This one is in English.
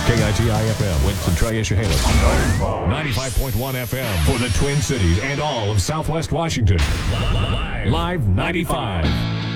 KITI-FM, Winston-Troy-Chehalis. 95.1 FM for the Twin Cities and all of Southwest Washington. Live 95.